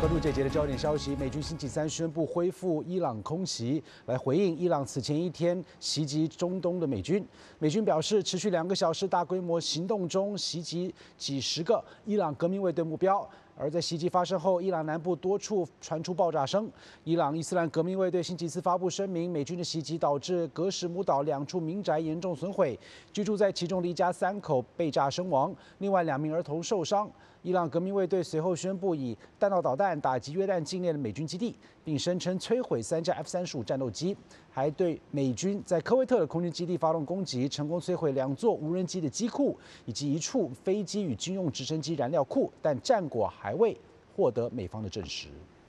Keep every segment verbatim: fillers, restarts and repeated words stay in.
关注这节的焦点消息，美军星期三宣布恢复伊朗空袭，来回应伊朗此前一天袭击中东的美军。美军表示，持续两个小时大规模行动中，袭击几十个伊朗革命卫队目标。而在袭击发生后，伊朗南部多处传出爆炸声。伊朗伊斯兰革命卫队星期四发布声明，美军的袭击导致格什姆岛两处民宅严重损毁，居住在其中的一家三口被炸身亡，另外两名儿童受伤。伊朗革命卫队随后宣布以弹道导弹打击约旦境内的美军基地，并声称摧毁三架 F 三十五战斗机，还对美军在科威特的空军基地发动攻击，成功摧毁两座无人机的机库以及一处飞机与军用直升机燃料库，但战果还未获得美方的证实。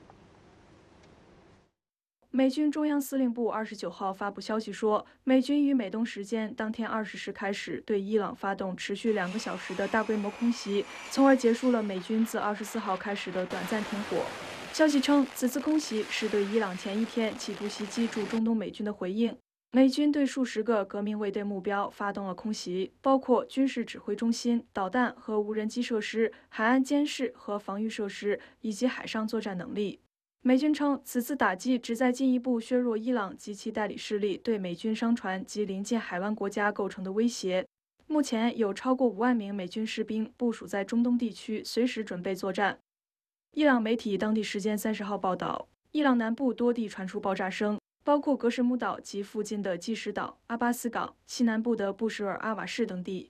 美军中央司令部二十九号发布消息说，美军于美东时间当天二十时开始对伊朗发动持续两个小时的大规模空袭，从而结束了美军自二十四号开始的短暂停火。消息称，此次空袭是对伊朗前一天企图袭击驻中东美军的回应。美军对数十个革命卫队目标发动了空袭，包括军事指挥中心、导弹和无人机设施、海岸监视和防御设施以及海上作战能力。美军称，此次打击旨在进一步削弱伊朗及其代理势力对美军商船及邻近海湾国家构成的威胁。目前有超过五万名美军士兵部署在中东地区，随时准备作战。伊朗媒体当地时间三十号报道，伊朗南部多地传出爆炸声，包括格什姆岛及附近的基什岛、阿巴斯港、西南部的布什尔阿瓦市等地。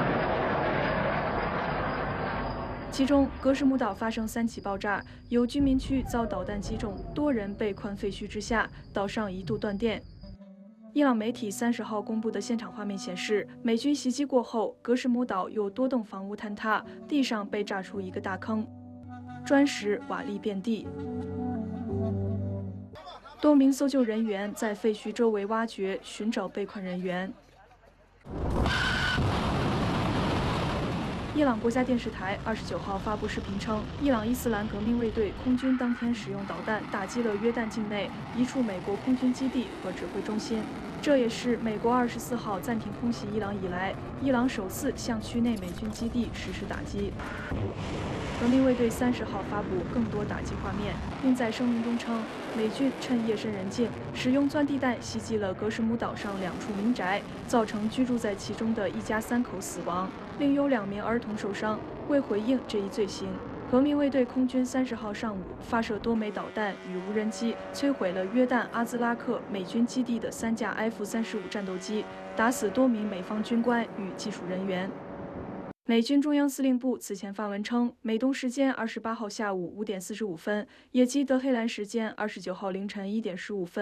其中，格什姆岛发生三起爆炸，有居民区遭导弹击中，多人被困废墟之下，岛上一度断电。伊朗媒体三十号公布的现场画面显示，美军袭击过后，格什姆岛有多栋房屋坍塌，地上被炸出一个大坑，砖石瓦砾遍地。多名搜救人员在废墟周围挖掘，寻找被困人员。伊朗国家电视台二十九号发布视频称，伊朗伊斯兰革命卫队空军当天使用导弹打击了约旦境内一处美国空军基地和指挥中心。这也是美国二十四号暂停空袭伊朗以来，伊朗首次向区内美军基地实施打击。革命卫队三十号发布更多打击画面，并在声明中称，美军趁夜深人静，使用钻地弹袭击了格什姆岛上两处民宅，造成居住在其中的一家三口死亡，另有两名儿童受伤。为回应这一罪行，革命卫队空军三十号上午发射多枚导弹与无人机，摧毁了约旦阿兹拉克美军基地的三架 F 三十五战斗机，打死多名美方军官与技术人员。美军中央司令部此前发文称，美东时间二十八号下午五点四十五分，也即德黑兰时间二十九号凌晨一点十五分。